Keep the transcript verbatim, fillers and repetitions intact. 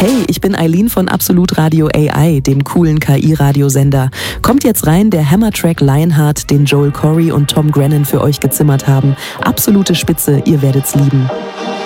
Hey, ich bin Eileen von Absolut Radio A I, dem coolen K I-Radiosender. Kommt jetzt rein, der Hammertrack Lionheart, den Joel Corry und Tom Grennan für euch gezimmert haben. Absolute Spitze, ihr werdet's lieben.